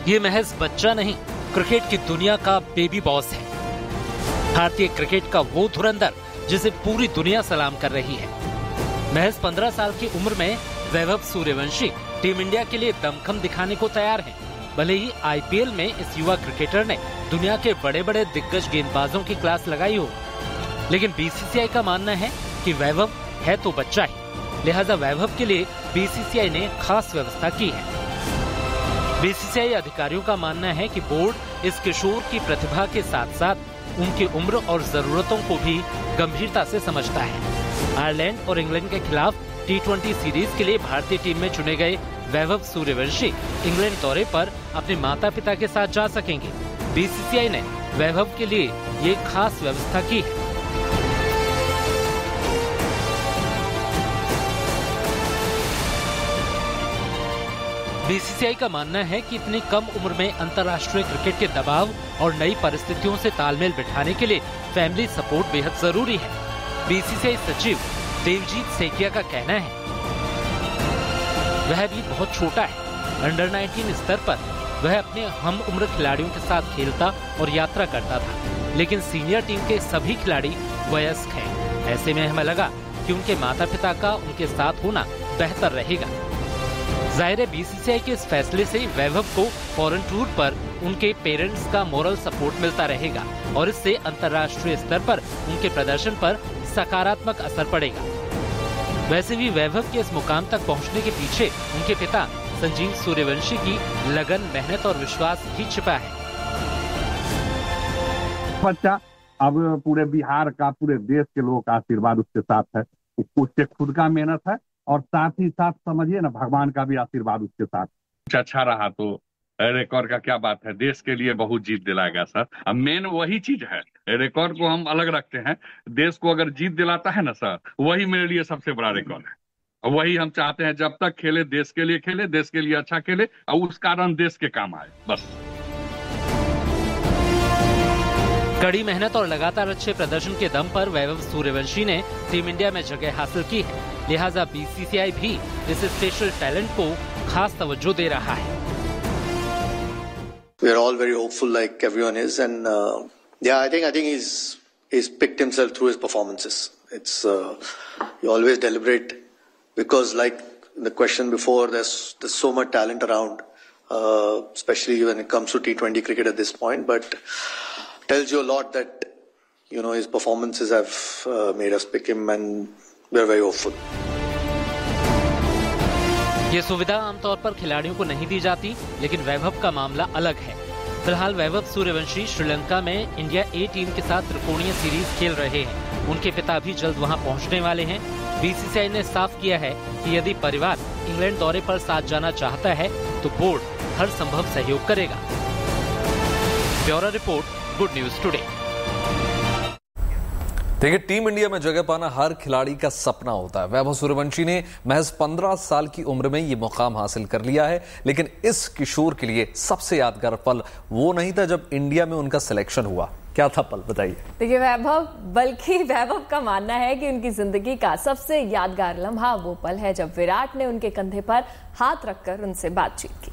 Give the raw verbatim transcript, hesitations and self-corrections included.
ये महज बच्चा नहीं, क्रिकेट की दुनिया का बेबी बॉस है। भारतीय क्रिकेट का वो धुरंधर जिसे पूरी दुनिया सलाम कर रही है। महज पंद्रह साल की उम्र में वैभव सूर्यवंशी टीम इंडिया के लिए दमखम दिखाने को तैयार हैं। भले ही आईपीएल में इस युवा क्रिकेटर ने दुनिया के बड़े बड़े दिग्गज गेंदबाजों की क्लास लगाई हो, लेकिन बीसीसीआई का मानना है कि वैभव है तो बच्चा ही, लिहाजा वैभव के लिए बीसीसीआई ने खास व्यवस्था की है। बीसीसीआई अधिकारियों का मानना है कि बोर्ड इस किशोर की प्रतिभा के साथ साथ उनकी उम्र और जरूरतों को भी गंभीरता से समझता है। आयरलैंड और इंग्लैंड के खिलाफ टी ट्वेंटी सीरीज के लिए भारतीय टीम में चुने गए वैभव सूर्यवंशी इंग्लैंड दौरे पर अपने माता पिता के साथ जा सकेंगे। बीसीसीआई ने वैभव के लिए ये खास व्यवस्था की है। बीसीसीआई का मानना है कि इतनी कम उम्र में अंतर्राष्ट्रीय क्रिकेट के दबाव और नई परिस्थितियों से तालमेल बिठाने के लिए फैमिली सपोर्ट बेहद जरूरी है। बीसीसीआई सचिव देवजीत सेकिया का कहना है, वह भी बहुत छोटा है। अंडर नाइनटीन स्तर पर वह अपने हम उम्र खिलाड़ियों के साथ खेलता और यात्रा करता था, लेकिन सीनियर टीम के सभी खिलाड़ी वयस्क हैं। ऐसे में हमें लगा कि उनके माता पिता का उनके साथ होना बेहतर रहेगा। जाहिर है बीसीसीआई के इस फैसले से वैभव को फॉरेन टूर पर उनके पेरेंट्स का मोरल सपोर्ट मिलता रहेगा और इससे अंतर्राष्ट्रीय स्तर पर उनके प्रदर्शन पर सकारात्मक असर पड़ेगा। वैसे भी वैभव के इस मुकाम तक पहुंचने के पीछे उनके पिता संजीव सूर्यवंशी की लगन, मेहनत और विश्वास भी छिपा है। बच्चा अब पूरे बिहार का, पूरे देश के लोगों का आशीर्वाद उसके साथ है, उससे खुद का मेहनत है और साथ ही साथ समझिए ना भगवान का भी आशीर्वाद उसके साथ। अच्छा रहा तो रिकॉर्ड का क्या बात है, देश के लिए बहुत जीत दिलाएगा सर। अब मेन वही चीज है, रिकॉर्ड को हम अलग रखते हैं, देश को अगर जीत दिलाता है ना सर, वही मेरे लिए सबसे बड़ा रिकॉर्ड है। वही हम चाहते हैं, जब तक खेले देश के लिए खेले, देश के लिए अच्छा खेले और उस कारण देश के काम आए, बस। कड़ी मेहनत और लगातार अच्छे प्रदर्शन के दम पर वैभव सूर्यवंशी ने टीम इंडिया में जगह हासिल की है, लिहाजा बीसीसीआई भी इस स्पेशल टैलेंट को खास तवज्जो दे रहा है। We are all very hopeful, like everyone is, and uh, yeah, I think I think he's he's picked himself through his performances. It's uh, you always deliberate because, like the question before, there's there's so much talent around, uh, especially when it comes to T twenty cricket at this point. But tells you a lot that you know his performances have uh, made us pick him, and we are very hopeful. ये सुविधा आमतौर पर खिलाड़ियों को नहीं दी जाती, लेकिन वैभव का मामला अलग है। फिलहाल वैभव सूर्यवंशी श्रीलंका में इंडिया ए टीम के साथ त्रिकोणीय सीरीज खेल रहे हैं। उनके पिता भी जल्द वहां पहुंचने वाले हैं। बीसीसीआई ने साफ किया है कि यदि परिवार इंग्लैंड दौरे पर साथ जाना चाहता है तो बोर्ड हर संभव सहयोग करेगा। Bureau report, good news today. देखिए, टीम इंडिया में जगह पाना हर खिलाड़ी का सपना होता है। वैभव सूर्यवंशी ने महज पंद्रह साल की उम्र में ये मुकाम हासिल कर लिया है, लेकिन इस किशोर के लिए सबसे यादगार पल वो नहीं था जब इंडिया में उनका सिलेक्शन हुआ। क्या था पल, बताइए। देखिए वैभव, बल्कि वैभव का मानना है कि उनकी जिंदगी का सबसे यादगार लम्हा वो पल है जब विराट ने उनके कंधे पर हाथ रखकर उनसे बातचीत की।